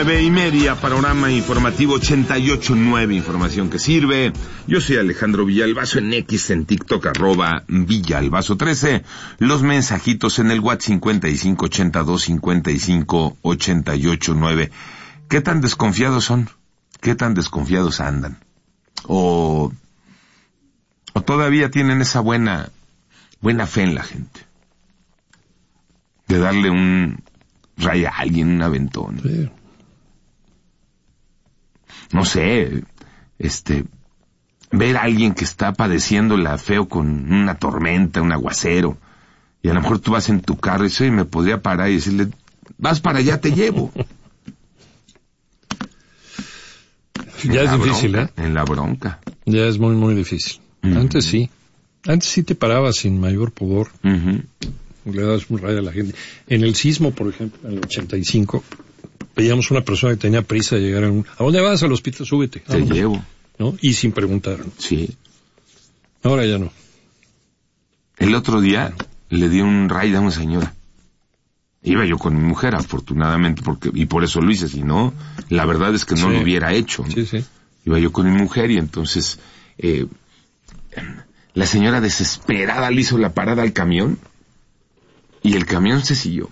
9:30, panorama informativo 88.9, información que sirve. Yo soy Alejandro Villalbazo, en X, en TikTok, @Villalbazo13. Los mensajitos en el WhatsApp 5582558889. ¿Qué tan desconfiados son? ¿Qué tan desconfiados andan? ¿O todavía tienen esa buena fe en la gente? De darle un raya a alguien, un aventón. Sí. No sé, ver a alguien que está padeciéndola feo con una tormenta, un aguacero, y a lo mejor tú vas en tu carro y dices, me podría parar y decirle, vas para allá, te llevo. Ya es difícil, bronca, en la bronca. Ya es muy, muy difícil. Uh-huh. Antes sí te parabas sin mayor pudor. Uh-huh. Le das un rayo a la gente. En el sismo, por ejemplo, en el 85, veíamos una persona que tenía prisa de llegar ¿a dónde vas? Al hospital, súbete. Te llevo. ¿No? Y sin preguntar. Sí. Ahora ya no. El otro día le di un ride a una señora. Iba yo con mi mujer, afortunadamente, y por eso lo hice, si no, la verdad es que no lo hubiera hecho, ¿no? Sí. Iba yo con mi mujer y entonces, la señora desesperada le hizo la parada al camión, y el camión se siguió.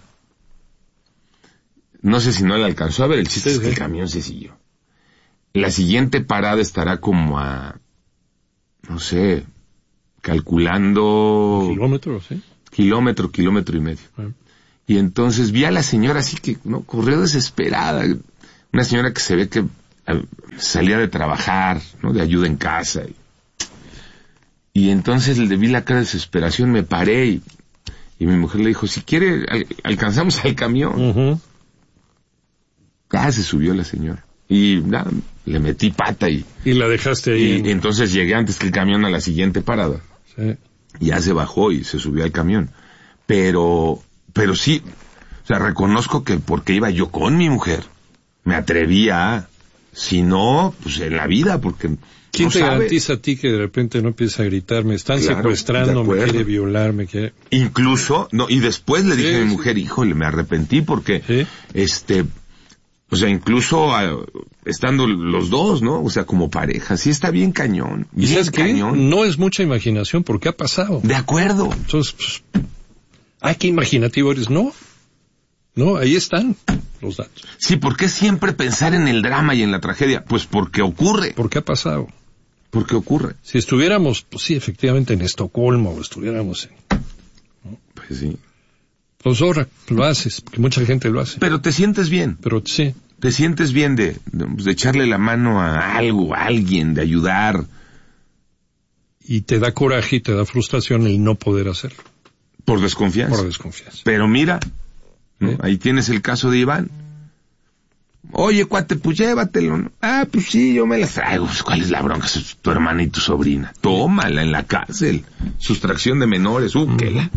No sé si no le alcanzó a ver, el chiste es que el camión se siguió. La siguiente parada estará como a, no sé, calculando... Kilómetros, ¿sí? Kilómetro y medio. Y entonces vi a la señora así que, ¿no? Corrió desesperada. Una señora que se ve que salía de trabajar, ¿no? De ayuda en casa. Y entonces le vi la cara de desesperación, me paré y mi mujer le dijo, si quiere, alcanzamos al camión. Uh-huh. Se subió la señora. Y nada, le metí pata y la dejaste ahí. Y entonces llegué antes que el camión a la siguiente parada. Sí. Ya se bajó y se subió al camión. Pero sí, o sea, reconozco que porque iba yo con mi mujer, me atrevía, si no, pues en la vida, porque... ¿Quién no te sabe? garantiza a ti que de repente no empieza a gritar, me están secuestrando, me quiere violar, me quiere... Incluso, y después le dije a mi mujer, híjole, me arrepentí porque, o sea, incluso estando los dos, ¿no? O sea, como pareja, sí está bien cañón. ¿Y sabes qué? No es mucha imaginación porque ha pasado. De acuerdo. Entonces, pues, qué imaginativo eres. No, ahí están los datos. Sí, ¿por qué siempre pensar en el drama y en la tragedia? Pues porque ocurre. Porque ha pasado. Porque ocurre. Si estuviéramos, pues sí, efectivamente en Estocolmo, o estuviéramos en... ¿no? Pues sí. Pues ahora lo haces, porque mucha gente lo hace. Pero te sientes bien. Pero sí. Te sientes bien de echarle la mano a algo, a alguien, de ayudar. Y te da coraje y te da frustración el no poder hacerlo. Por desconfianza. Por desconfianza. Pero mira, ¿no? Ahí tienes el caso de Iván. Oye, cuate, pues llévatelo, ¿no? Pues sí, yo me las traigo. ¿Cuál es la bronca? Es tu hermana y tu sobrina. Tómala en la cárcel. Sustracción de menores, quela.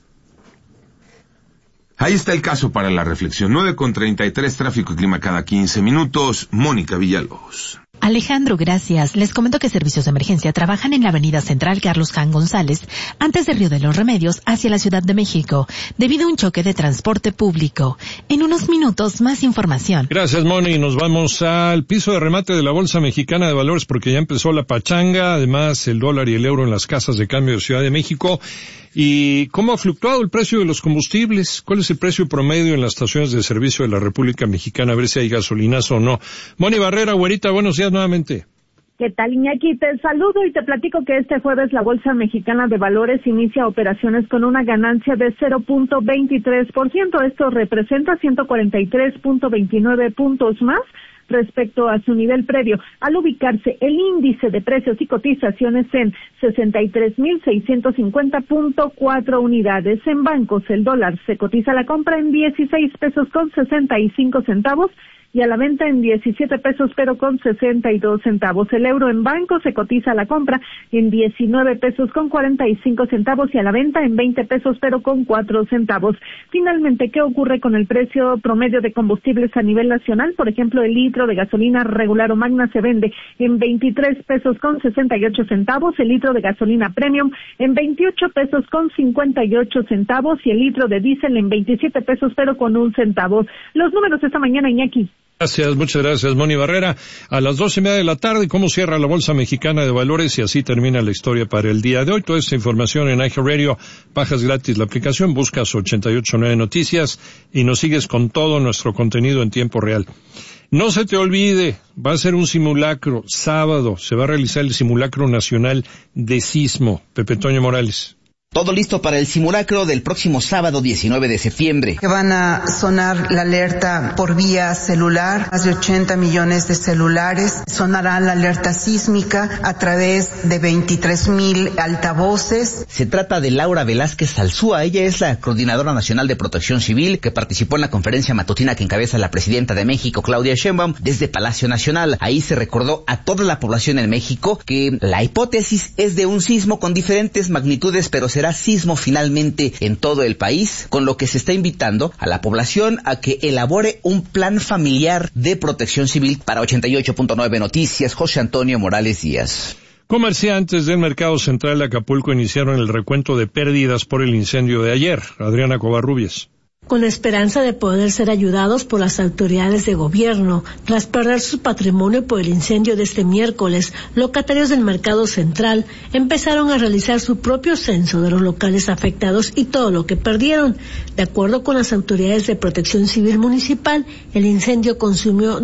Ahí está el caso para la reflexión. 9:33, tráfico y clima cada 15 minutos. Mónica Villalobos. Alejandro, gracias. Les comento que servicios de emergencia trabajan en la avenida central Carlos Jan González, antes de Río de los Remedios, hacia la Ciudad de México, debido a un choque de transporte público. En unos minutos, más información. Gracias, Moni. Nos vamos al piso de remate de la Bolsa Mexicana de Valores porque ya empezó la pachanga, además el dólar y el euro en las casas de cambio de Ciudad de México. ¿Y cómo ha fluctuado el precio de los combustibles? ¿Cuál es el precio promedio en las estaciones de servicio de la República Mexicana? A ver si hay gasolinazo o no. Moni Barrera, güerita, buenos días nuevamente. ¿Qué tal, Iñaki? Te saludo y te platico que este jueves la Bolsa Mexicana de Valores inicia operaciones con una ganancia de 0.23%. Esto representa 143.29 puntos más respecto a su nivel previo, al ubicarse el índice de precios y cotizaciones en 63,650.4 unidades. En bancos, el dólar se cotiza a la compra en 16 pesos con 65 centavos y a la venta en 17 pesos pero con 62 centavos. El euro en banco se cotiza a la compra en 19 pesos con 45 centavos y a la venta en 20 pesos pero con 4 centavos. Finalmente, ¿qué ocurre con el precio promedio de combustibles a nivel nacional? Por ejemplo, el litro de gasolina regular o magna se vende en 23 pesos con 68 centavos, el litro de gasolina premium en 28 pesos con 58 centavos y el litro de diésel en 27 pesos pero con 1 centavo. Los números esta mañana, Iñaki. Muchas gracias, Moni Barrera. A las 12:30 de la tarde, ¿cómo cierra la Bolsa Mexicana de Valores? Y así termina la historia para el día de hoy. Toda esta información en iHeartRadio, bajas gratis la aplicación, buscas 889 Noticias y nos sigues con todo nuestro contenido en tiempo real. No se te olvide, va a ser un simulacro. Sábado se va a realizar el simulacro nacional de sismo. Pepe Toño Morales. Todo listo para el simulacro del próximo sábado 19 de septiembre. Que van a sonar la alerta por vía celular, más de 80 millones de celulares. Sonará la alerta sísmica a través de 23,000 altavoces. Se trata de Laura Velázquez Salzúa. Ella es la Coordinadora Nacional de Protección Civil que participó en la conferencia matutina que encabeza la presidenta de México, Claudia Sheinbaum, desde Palacio Nacional. Ahí se recordó a toda la población en México que la hipótesis es de un sismo con diferentes magnitudes, pero será sismo finalmente en todo el país, con lo que se está invitando a la población a que elabore un plan familiar de protección civil. Para 88.9 Noticias, José Antonio Morales Díaz. Comerciantes del Mercado Central de Acapulco iniciaron el recuento de pérdidas por el incendio de ayer. Adriana Covarrubias. Con la esperanza de poder ser ayudados por las autoridades de gobierno, tras perder su patrimonio por el incendio de este miércoles, locatarios del Mercado Central empezaron a realizar su propio censo de los locales afectados y todo lo que perdieron. De acuerdo con las autoridades de Protección Civil Municipal, el incendio consumió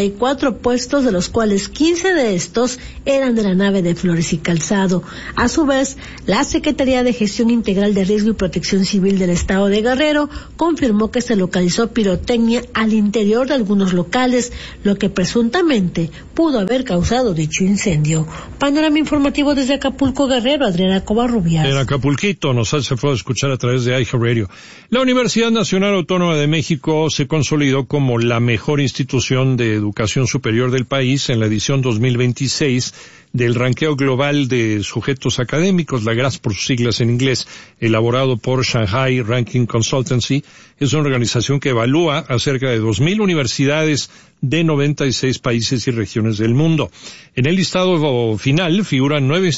94 puestos, de los cuales 15 de estos eran de la nave de Flores y Calzado. A su vez, la Secretaría de Gestión Integral de Riesgo y Protección Civil del Estado de Guerrero confirmó que se localizó pirotecnia al interior de algunos locales, lo que presuntamente pudo haber causado dicho incendio. Panorama informativo desde Acapulco, Guerrero, Adriana Covarrubias. En Acapulquito nos hace falta escuchar a través de iHeartRadio. La Universidad Nacional Autónoma de México se consolidó como la mejor institución de educación superior del país en la edición 2026 del ranqueo global de sujetos académicos, la GRAS por sus siglas en inglés, elaborado por Shanghai Ranking Consultancy. Es una organización que evalúa a cerca de 2,000 universidades de 96 países y regiones del mundo. En el listado final figuran 9